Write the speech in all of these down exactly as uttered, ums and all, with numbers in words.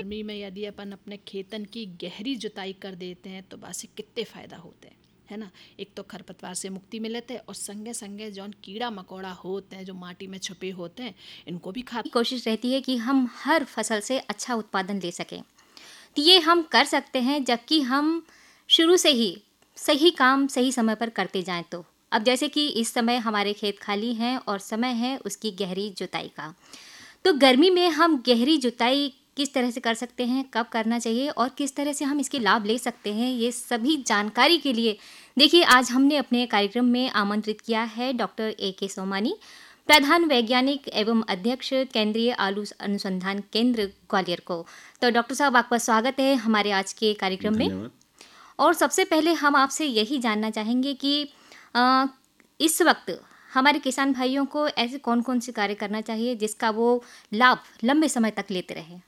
गर्मी में यदि अपन अपने खेतन की गहरी जुताई कर देते हैं तो बासे कितने फ़ायदा होते हैं, है ना। एक तो खरपतवार से मुक्ति मिलते हैं और संगे संगे जौन कीड़ा मकोड़ा होते हैं जो माटी में छुपे होते हैं इनको भी खा। कोशिश रहती है कि हम हर फसल से अच्छा उत्पादन ले सकें। तो ये हम कर सकते हैं जबकि हम शुरू से ही सही काम सही समय पर करते जाएं। तो अब जैसे कि इस समय हमारे खेत खाली हैं और समय है उसकी गहरी जुताई का। तो गर्मी में हम गहरी जुताई किस तरह से कर सकते हैं, कब करना चाहिए और किस तरह से हम इसके लाभ ले सकते हैं, ये सभी जानकारी के लिए देखिए आज हमने अपने कार्यक्रम में आमंत्रित किया है डॉक्टर ए के सोमानी, प्रधान वैज्ञानिक एवं अध्यक्ष केंद्रीय आलू अनुसंधान केंद्र ग्वालियर को। तो डॉक्टर साहब आपका स्वागत है हमारे आज के कार्यक्रम में। धन्यवाद। और सबसे पहले हम आपसे यही जानना चाहेंगे कि अ, इस वक्त हमारे किसान भाइयों को ऐसे कौन कौन से कार्य करना चाहिए जिसका वो लाभ लंबे समय तक लेते रहे।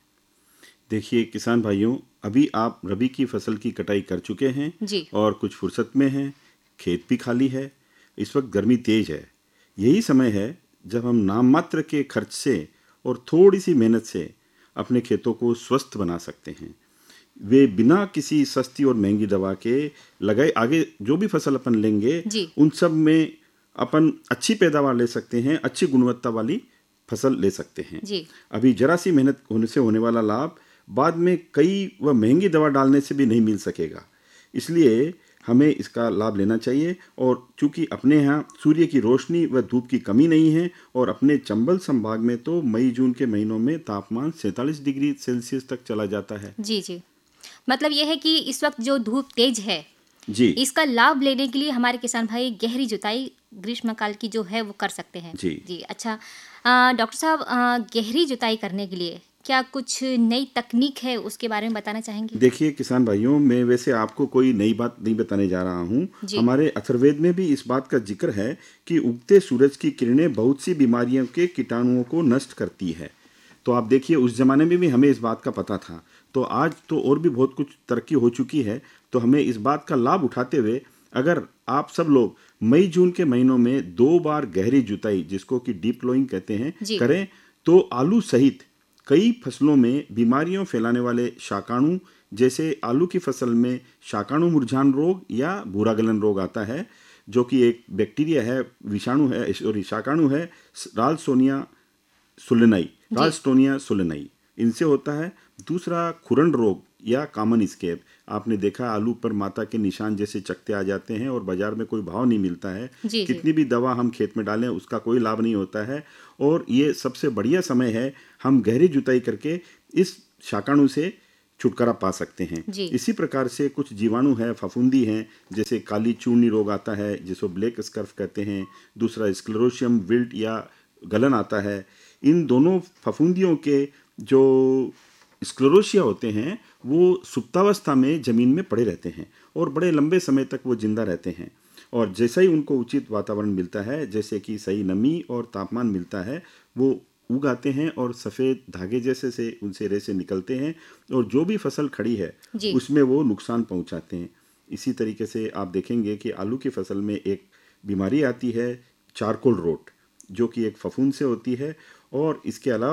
देखिए किसान भाइयों, अभी आप रबी की फसल की कटाई कर चुके हैं जी और कुछ फुर्सत में हैं, खेत भी खाली है। इस वक्त गर्मी तेज है। यही समय है जब हम नाम मात्र के खर्च से और थोड़ी सी मेहनत से अपने खेतों को स्वस्थ बना सकते हैं। वे बिना किसी सस्ती और महंगी दवा के लगाए आगे जो भी फसल अपन लेंगे जी उन सब में अपन अच्छी पैदावार ले सकते हैं, अच्छी गुणवत्ता वाली फसल ले सकते हैं। जी अभी जरा सी मेहनत होने से होने वाला लाभ बाद में कई व महंगी दवा डालने से भी नहीं मिल सकेगा। इसलिए हमें इसका लाभ लेना चाहिए। और चूंकि अपने यहाँ सूर्य की रोशनी व धूप की कमी नहीं है और अपने चंबल संभाग में तो मई जून के महीनों में तापमान सैंतालीस डिग्री सेल्सियस तक चला जाता है। जी जी मतलब यह है कि इस वक्त जो धूप तेज है जी इसका लाभ लेने के लिए हमारे किसान भाई गहरी जुताई ग्रीष्मकाल की जो है वो कर सकते हैं। जी जी अच्छा। अ, डॉक्टर साहब अ, गहरी जुताई करने के लिए क्या कुछ नई तकनीक है उसके बारे में बताना चाहेंगे। देखिए किसान भाइयों, मैं वैसे आपको कोई नई बात नहीं बताने जा रहा हूँ। जी हमारे अथर्ववेद में भी इस बात का जिक्र है कि उगते सूरज की किरणें बहुत सी बीमारियों के कीटाणुओं को नष्ट करती है। तो आप देखिए उस जमाने में भी हमें इस बात का पता था। तो आज तो और भी बहुत कुछ तरक्की हो चुकी है। तो हमें इस बात का लाभ उठाते हुए अगर आप सब लोग मई जून के महीनों में दो बार गहरी जुताई, जिसको कि डीप प्लोइंग कहते हैं, जी करें तो आलू सहित कई फसलों में बीमारियों फैलाने वाले शाकाणु, जैसे आलू की फसल में शाकाणु मुरझान रोग या भूरा गलन रोग आता है, जो कि एक बैक्टीरिया है, विषाणु है और शाकाणु है, राल्सोनिया सुलेनाई जी राल्स्टोनिया सुलेनाई, इनसे होता है। दूसरा खुरन रोग या कॉमन स्कैब। आपने देखा आलू पर माता के निशान जैसे चकते आ जाते हैं और बाजार में कोई भाव नहीं मिलता है। जी जी कितनी भी दवा हम खेत में डालें उसका कोई लाभ नहीं होता है। और ये सबसे बढ़िया समय है, हम गहरी जुताई करके इस शाकाणु से छुटकारा पा सकते हैं। जी इसी प्रकार से कुछ जीवाणु हैं, फफूंदी हैं, जैसे काली चूर्णी रोग आता है जिसको ब्लैक स्कर्फ कहते हैं। दूसरा स्क्लेरोशियम विल्ट या गलन आता है। इन दोनों फफूंदियों के जो स्क्लेरोशिया होते हैं वो सुप्तावस्था में जमीन में पड़े रहते हैं और बड़े लंबे समय तक वो जिंदा रहते हैं। और जैसा ही उनको उचित वातावरण मिलता है, जैसे कि सही नमी और तापमान मिलता है, वो उग आते हैं और सफ़ेद धागे जैसे से उनसे रेशे निकलते हैं और जो भी फसल खड़ी है जी उसमें वो नुकसान पहुंचाते हैं। इसी तरीके से आप देखेंगे कि आलू की फसल में एक बीमारी आती है, चारकोल रोट, जो कि एक फफूंद से होती है। और इसके अलावा